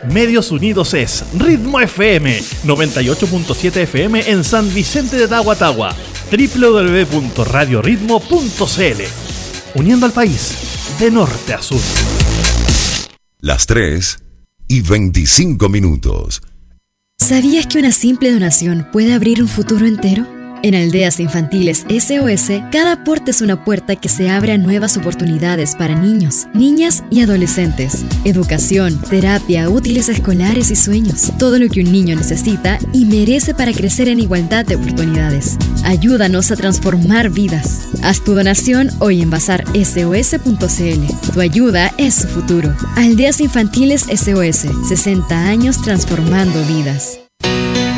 Medios Unidos es Ritmo FM, 98.7 FM en San Vicente de Tagua, www.radioritmo.cl, uniendo al país de norte a sur. Las 3:25. ¿Sabías que una simple donación puede abrir un futuro entero? En Aldeas Infantiles SOS, cada aporte es una puerta que se abre a nuevas oportunidades para niños, niñas y adolescentes. Educación, terapia, útiles escolares y sueños. Todo lo que un niño necesita y merece para crecer en igualdad de oportunidades. Ayúdanos a transformar vidas. Haz tu donación hoy en bazarsos.cl. Tu ayuda es su futuro. Aldeas Infantiles SOS, 60 años transformando vidas.